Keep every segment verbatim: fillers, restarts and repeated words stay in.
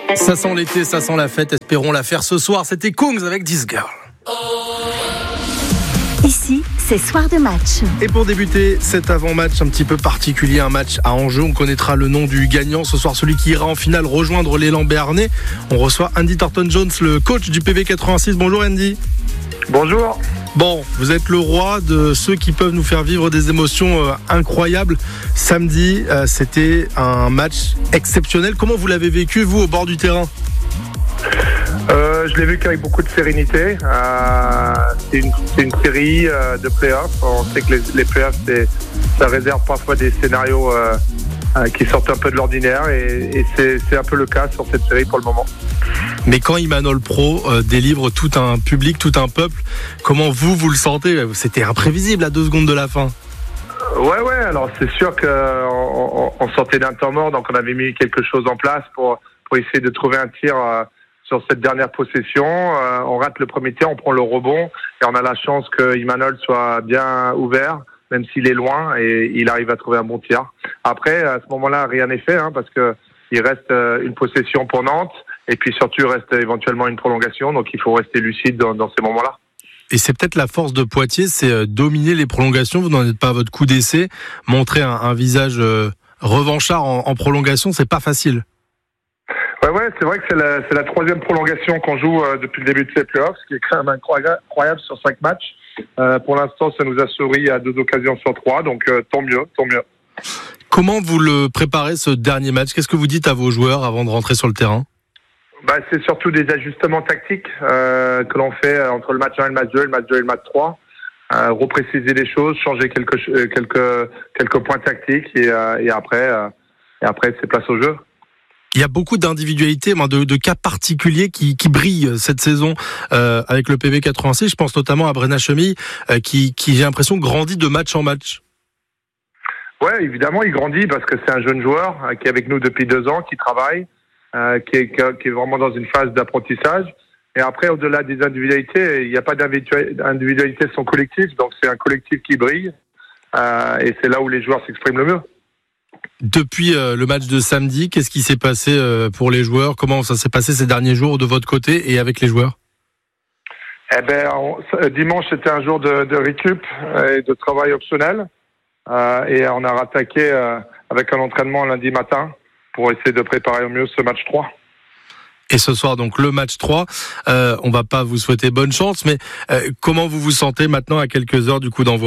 Ça sent l'été, ça sent la fête, espérons la faire ce soir. C'était Kungs avec This Girl. Ici, c'est soir de match. Et pour débuter cet avant-match un petit peu particulier, un match à enjeu, on connaîtra le nom du gagnant ce soir, celui qui ira en finale rejoindre l'élan béarnais. On reçoit Andy Thornton-Jones, le coach du P B quatre-vingt-six. Bonjour Andy. Bonjour. Bon, vous êtes le roi de ceux qui peuvent nous faire vivre des émotions euh, incroyables. Samedi, euh, c'était un match exceptionnel. Comment vous l'avez vécu, vous, au bord du terrain ? Euh, je l'ai vécu avec beaucoup de sérénité. Euh, c'est, une, c'est une série euh, de play-offs. On sait que les, les play-offs, c'est, ça réserve parfois des scénarios euh, euh, qui sortent un peu de l'ordinaire. Et, et c'est, c'est un peu le cas sur cette série pour le moment. Mais quand Imanol Pro euh, délivre tout un public, tout un peuple, comment vous, vous le sentez ? C'était imprévisible à deux secondes de la fin. Ouais, ouais. Alors, c'est sûr qu'on on, on sortait d'un temps mort. Donc, on avait mis quelque chose en place pour, pour essayer de trouver un tir euh, sur cette dernière possession. Euh, on rate le premier tir, on prend le rebond. Et on a la chance que Imanol soit bien ouvert, même s'il est loin, et il arrive à trouver un bon tir. Après, à ce moment-là, rien n'est fait, hein, parce que il reste une possession pour Nantes. Et puis surtout, il reste éventuellement une prolongation, donc il faut rester lucide dans, dans ces moments-là. Et c'est peut-être la force de Poitiers, c'est dominer les prolongations, vous n'en êtes pas à votre coup d'essai, montrer un, un visage euh, revanchard en, en prolongation, c'est pas facile. Ouais, ouais, c'est vrai que c'est la, c'est la troisième prolongation qu'on joue euh, depuis le début de ces playoffs, ce qui est quand même incroyable sur cinq matchs. Euh, pour l'instant, ça nous a souri à deux occasions sur trois, donc euh, tant mieux, tant mieux. Comment vous le préparez ce dernier match ? Qu'est-ce que vous dites à vos joueurs avant de rentrer sur le terrain ? Bah, c'est surtout des ajustements tactiques euh, que l'on fait entre le match un et le match deux, le match deux et le match trois. Euh, repréciser les choses, changer quelques quelques quelques points tactiques et, euh, et après euh, et après c'est place au jeu. Il y a beaucoup d'individualités, de, de cas particuliers qui, qui brillent cette saison euh, avec le P B quatre-vingt-six. Je pense notamment à Brenna Chemille euh, qui, qui, j'ai l'impression, grandit de match en match. Ouais, évidemment, il grandit parce que c'est un jeune joueur euh, qui est avec nous depuis deux ans, qui travaille. Euh, qui, est, qui est vraiment dans une phase d'apprentissage. Et après, au-delà des individualités, il n'y a pas d'individualité, sont collectives. Donc, c'est un collectif qui brille. Euh, et c'est là où les joueurs s'expriment le mieux. Depuis euh, le match de samedi, qu'est-ce qui s'est passé euh, pour les joueurs ? Comment ça s'est passé ces derniers jours de votre côté et avec les joueurs ? Eh ben, on, dimanche, c'était un jour de, de récup et de travail optionnel. Euh, et on a rattaqué euh, avec un entraînement lundi matin pour essayer de préparer au mieux ce match trois. Et ce soir, donc, le match trois. Euh, on va pas vous souhaiter bonne chance, mais euh, comment vous vous sentez maintenant à quelques heures du coup d'envoi ?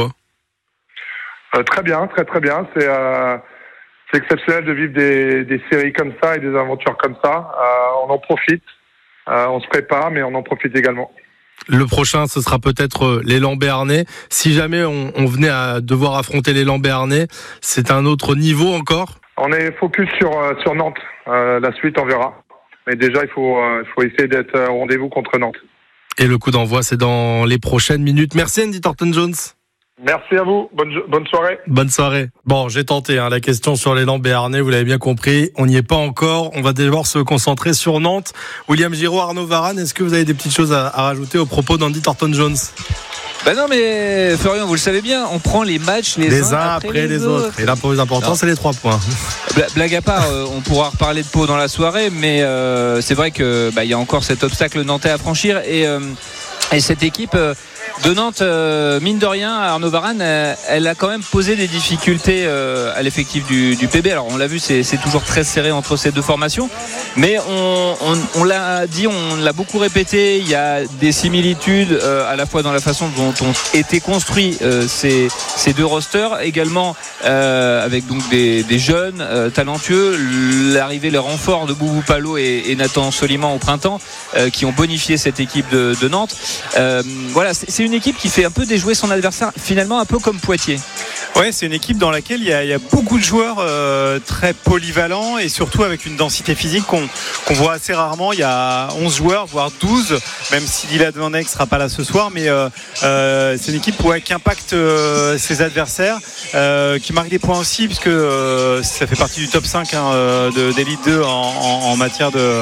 euh, Très bien, très très bien. C'est, euh, c'est exceptionnel de vivre des, des séries comme ça et des aventures comme ça. Euh, on en profite, euh, on se prépare, mais on en profite également. Le prochain, ce sera peut-être l'élan béarnais. Si jamais on, on venait à devoir affronter l'élan béarnais, c'est un autre niveau encore ? On est focus sur euh, sur Nantes. Euh, la suite, on verra. Mais déjà, il faut euh, il faut essayer d'être au rendez-vous contre Nantes. Et le coup d'envoi, c'est dans les prochaines minutes. Merci Andy Thornton-Jones. Merci à vous. Bonne bonne soirée. Bonne soirée. Bon, j'ai tenté hein, la question sur l'élan béarnais. Vous l'avez bien compris. On n'y est pas encore. On va devoir se concentrer sur Nantes. William Giraud, Arnaud Varane. Est-ce que vous avez des petites choses à, à rajouter au propos d'Andy Thornton-Jones ? Ben non, mais Florian, vous le savez bien, on prend les matchs les, les uns, uns après, après les, les autres. autres. Et là, pour les importants, c'est les trois points. Blague à part, euh, on pourra reparler de Pau dans la soirée, mais euh, c'est vrai que bah, y a encore cet obstacle nantais à franchir et, euh, et cette équipe. Euh, de Nantes, euh, mine de rien, Arnaud Varane, euh, elle a quand même posé des difficultés euh, à l'effectif du, du P B. Alors on l'a vu, c'est, c'est toujours très serré entre ces deux formations, mais on, on, on l'a dit, on l'a beaucoup répété. Il y a des similitudes euh, à la fois dans la façon dont ont été construits euh, ces, ces deux rosters, également euh, avec donc des, des jeunes euh, talentueux, l'arrivée, le renfort de Boubou Pallo et, et Nathan Soliman au printemps, euh, qui ont bonifié cette équipe de, de Nantes. Euh, voilà, c'est, c'est une équipe qui fait un peu déjouer son adversaire, finalement un peu comme Poitiers. Ouais, c'est une équipe dans laquelle il y a, il y a beaucoup de joueurs euh, très polyvalents et surtout avec une densité physique qu'on, qu'on voit assez rarement. Il y a onze joueurs, voire douze, même si Dylan Van Eyck ne sera pas là ce soir, mais euh, euh, c'est une équipe ouais, qui impacte euh, ses adversaires, euh, qui marque des points aussi, puisque euh, ça fait partie du top cinq hein, de, d'Elite deux en, en, en matière de,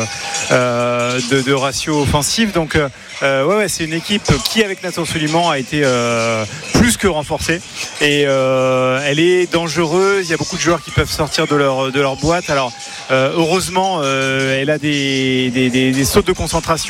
euh, de, de ratio offensif. Donc euh, ouais, ouais, c'est une équipe qui avec Nathan Soliman a été euh, plus que renforcée et euh, elle est dangereuse. Il y a beaucoup de joueurs qui peuvent sortir de leur de leur boîte. Alors euh, heureusement, euh, elle a des, des, des, des sautes de concentration